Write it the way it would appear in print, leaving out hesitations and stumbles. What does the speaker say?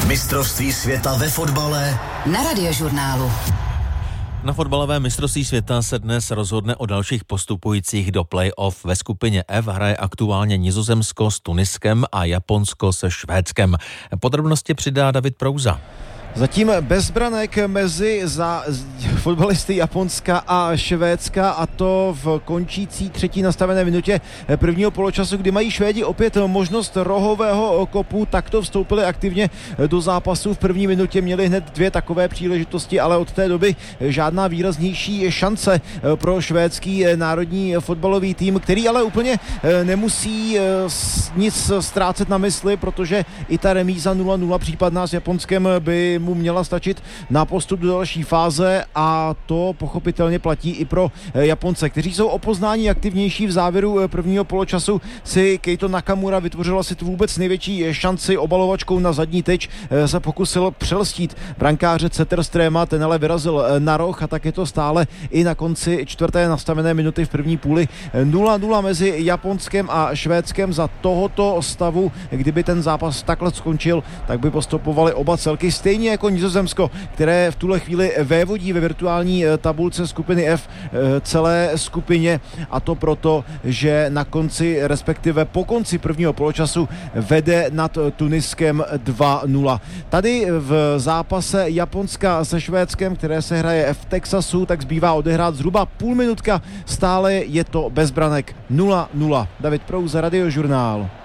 Mistrovství světa ve fotbale na Radiožurnálu. Na fotbalovém mistrovství světa se dnes rozhodne o dalších postupujících do play-off. Ve skupině F hraje aktuálně Nizozemsko s Tuniskem a Japonsko se Švédskem. Podrobnosti přidá David Prouza. Zatím bezbranek mezi fotbalisty Japonska a Švédska, a to v končící třetí nastavené minutě prvního poločasu, kdy mají Švédi opět možnost rohového kopu. Takto vstoupili aktivně do zápasu. V první minutě měli hned dvě takové příležitosti, ale od té doby žádná výraznější šance pro švédský národní fotbalový tým, který ale úplně nemusí nic ztrácet na mysli, protože i ta remíza 0-0 případná s Japonskem by mu měla stačit na postup do další fáze, a to pochopitelně platí i pro Japonce, kteří jsou o poznání aktivnější. V závěru prvního poločasu si Keito Nakamura vytvořil asi tu vůbec největší šanci. Obalovačkou na zadní tyč se pokusil přelstít brankáře Zetterströma, ten ale vyrazil na roh, a tak je to stále i na konci čtvrté nastavené minuty v první půli 0-0 mezi Japonskem a Švédskem. Za tohoto stavu, kdyby ten zápas takhle skončil, tak by postupovali oba celky, stejně jako Nizozemsko, které v tuhle chvíli vévodí ve virtuální tabulce skupiny F celé skupině, a to proto, že na konci, respektive po konci prvního poločasu vede nad Tuniskem 2-0. Tady v zápase Japonska se Švédskem, které se hraje v Texasu, tak zbývá odehrát zhruba půl minutka, stále je to bezbranek 0-0. David Prouza, Radiožurnál.